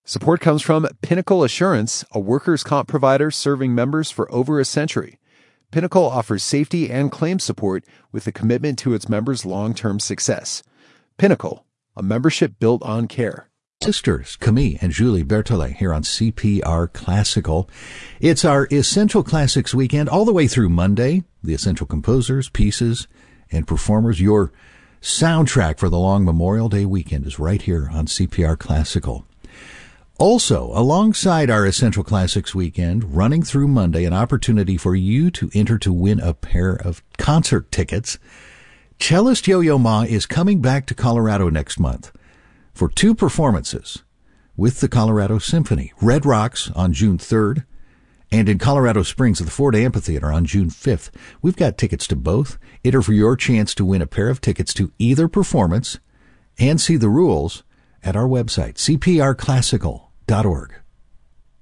Support comes from Pinnacle Assurance, a workers' comp provider serving members for over a century. Pinnacle offers safety and claim support with a commitment to its members' long-term success. Pinnacle, a membership built on care. Sisters Camille and Julie Berthollet here on CPR Classical. It's our Essential Classics weekend all the way through Monday. The essential composers, pieces, and performers. Your soundtrack for the long Memorial Day weekend is right here on CPR Classical. Also, alongside our Essential Classics weekend, running through Monday, an opportunity for you to enter to win a pair of concert tickets. Cellist Yo-Yo Ma is coming back to Colorado next month for 2 performances with the Colorado Symphony. Red Rocks on June 3rd and in Colorado Springs at the Ford Amphitheater on June 5th. We've got tickets to both. Enter for your chance to win a pair of tickets to either performance and see the rules at our website, cprclassical.org.